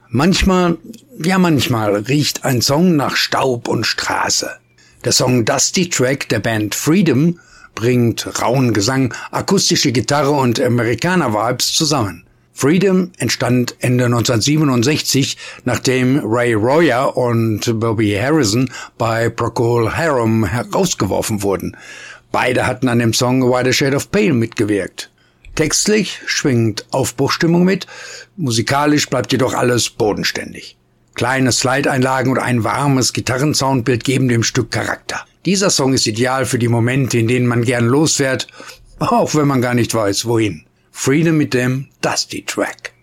Manchmal riecht ein Song nach Staub und Straße. Der Song Dusty Track der Band Freedom bringt rauen Gesang, akustische Gitarre und Amerikaner-Vibes zusammen. Freedom entstand Ende 1967, nachdem Ray Royer und Bobby Harrison bei Procol Harum herausgeworfen wurden. Beide hatten an dem Song A Whiter Shade of Pale mitgewirkt. Textlich schwingt Aufbruchstimmung mit, musikalisch bleibt jedoch alles bodenständig. Kleine Slide-Einlagen und ein warmes Gitarrensoundbild geben dem Stück Charakter. Dieser Song ist ideal für die Momente, in denen man gern losfährt, auch wenn man gar nicht weiß, wohin. Freedom mit dem Dusty Track.